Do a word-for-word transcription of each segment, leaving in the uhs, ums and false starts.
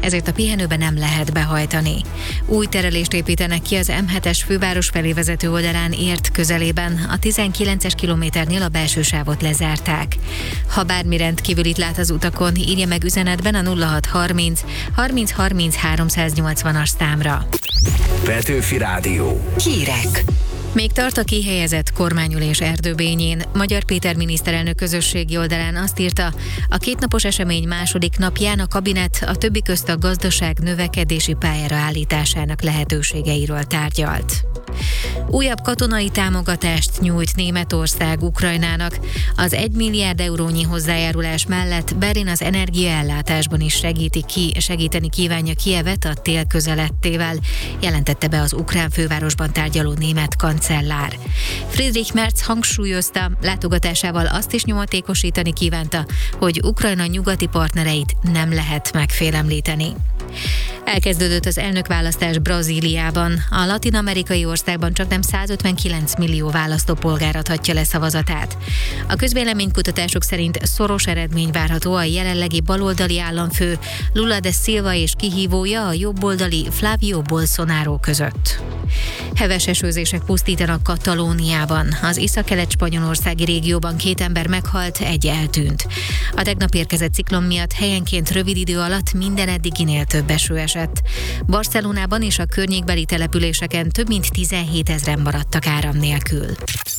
ezért a pihenőbe nem lehet behajtani. Új terelést építenek ki az em hetes főváros felé vezető oldalán Ért közelében, a tizenkilences kilométernél a belső sávot lezárták. Ha bármi rendkívülit lát az utakon, írja meg üzenetben a nulla hat harminc harminc harminc háromszáznyolcvanas számra. Petőfi Rádió. Hírek. Még tart a kihelyezett kormányülés Erdőbényén. Magyar Péter miniszterelnök közösségi oldalán azt írta, a kétnapos esemény második napján a kabinet a többi közt a gazdaság növekedési pályára állításának lehetőségeiről tárgyalt. Újabb katonai támogatást nyújt Németország Ukrajnának. Az egy milliárd eurónyi hozzájárulás mellett Berlin az energiaellátásban is segíti ki, segíteni kívánja Kijevet a tél közelettével, jelentette be az ukrán fővárosban tárgyaló német kancellár. Friedrich Merz hangsúlyozta, látogatásával azt is nyomatékosítani kívánta, hogy Ukrajna nyugati partnereit nem lehet megfélemlíteni. Elkezdődött az elnökválasztás Brazíliában. A latin-amerikai országban csaknem százötvenkilenc millió választópolgár adhatja le szavazatát. A közvéleménykutatások szerint szoros eredmény várható a jelenlegi baloldali államfő Lula da Silva és kihívója a jobboldali Flávio Bolsonaro között. Heves esőzések pusztítanak Katalóniában. Az északkelet-spanyolországi régióban két ember meghalt, egy eltűnt. A tegnap érkezett ciklon miatt helyenként rövid idő alatt minden eddiginél több eső esett. Barcelonában és a környékbeli településeken több mint tizenhét ezren maradtak áram nélkül.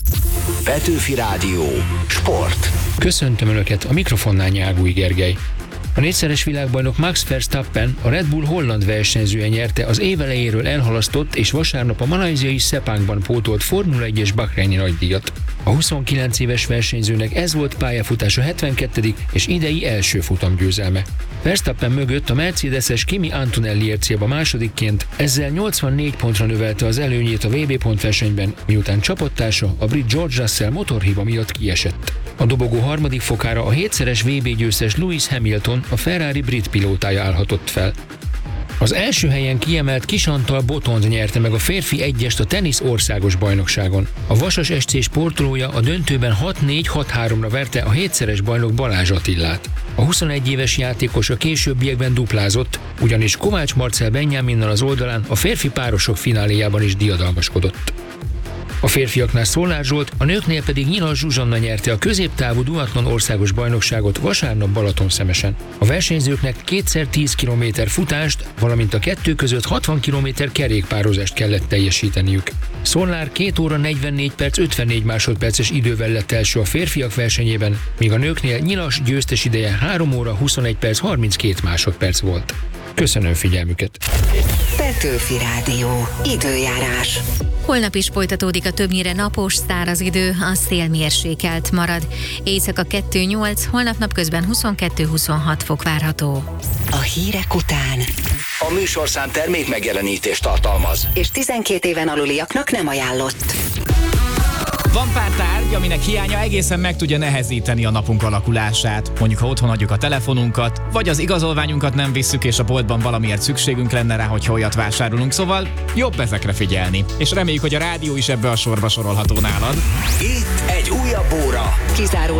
Petőfi Rádió. Sport. Köszöntöm Önöket, a mikrofonnál Nyágúj Gergely. A négyszeres világbajnok Max Verstappen, a Red Bull holland versenyzője nyerte az év elejéről elhalasztott és vasárnap a malajziai Sepangban pótolt Formula egyes Bahreini nagydíjat. A huszonkilenc éves versenyzőnek ez volt pályafutása hetvenkettedik és idei első futamgyőzelme. Verstappen mögött a mercedeses Kimi Antonelli ércébe másodikként, ezzel nyolcvannégy pontra növelte az előnyét a vé bé pontversenyben, miután csapattársa, a brit George Russell motorhiba miatt kiesett. A dobogó harmadik fokára a hétszeres vé bé győztes Lewis Hamilton, a Ferrari brit pilótája állhatott fel. Az első helyen kiemelt Kis Antal Botond nyerte meg a férfi egyest a tenisz országos bajnokságon. A Vasas es cé sportolója a döntőben hat négy hat háromra verte a hétszeres bajnok Balázs Attillát. A huszonegy éves játékos a későbbiekben duplázott, ugyanis Kovács Marcell Benjaminnal az oldalán a férfi párosok fináléjában is diadalmaskodott. A férfiaknál Szolnár Zsolt, a nőknél pedig Nyilas Zsuzsanna nyerte a középtávú duatlon országos bajnokságot vasárnap Balatonszemesen. A versenyzőknek kétszer tíz kilométer futást, valamint a kettő között hatvan kilométer kerékpározást kellett teljesíteniük. Szolnár két óra negyvennégy perc ötvennégy másodperces idővel lett első a férfiak versenyében, míg a nőknél Nyilas győztes ideje három óra huszonegy perc harminckét másodperc volt. Köszönöm figyelmüket! Petőfi Rádió. Időjárás. Holnap is folytatódik a többnyire napos, száraz idő, a szél mérsékelt marad. Éjszaka kettő nyolc, holnap napközben huszonkettő huszonhat fok várható. A hírek után A műsorszám termék megjelenítést tartalmaz, és tizenkét éven aluliaknak nem ajánlott. Van pár tárgy, aminek hiánya egészen meg tudja nehezíteni a napunk alakulását. Mondjuk, ha otthon hagyjuk a telefonunkat, vagy az igazolványunkat nem visszük, és a boltban valamiért szükségünk lenne rá, hogy olyat vásárolunk, szóval jobb ezekre figyelni. És reméljük, hogy a rádió is ebbe a sorba sorolható nálad. itt egy újabb óra. Kizárólag